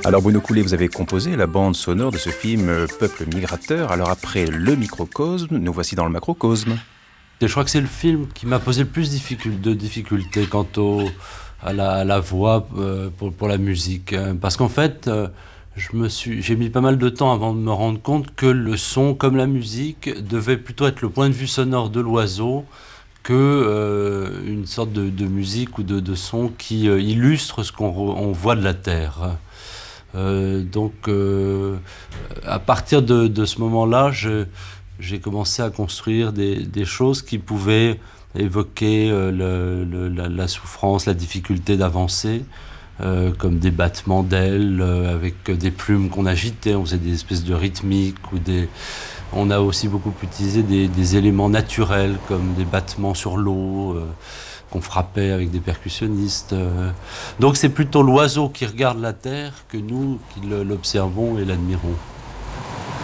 Alors Bruno Coulet, vous avez composé la bande sonore de ce film Peuple migrateur. Alors après le microcosme, nous voici dans le macrocosme. Et je crois que c'est le film qui m'a posé le plus de difficultés quant à la voix pour la musique. Parce qu'en fait, j'ai mis pas mal de temps avant de me rendre compte que le son, comme la musique, devait plutôt être le point de vue sonore de l'oiseau que une sorte de musique ou de son qui illustre ce on voit de la terre. À partir de ce moment-là, j'ai commencé à construire des choses qui pouvaient évoquer la souffrance, la difficulté d'avancer, comme des battements d'ailes avec des plumes qu'on agitait, on faisait des espèces de rythmiques on a aussi beaucoup utilisé des éléments naturels comme des battements sur l'eau qu'on frappait avec des percussionnistes. Donc c'est plutôt l'oiseau qui regarde la terre que nous qui l'observons et l'admirons.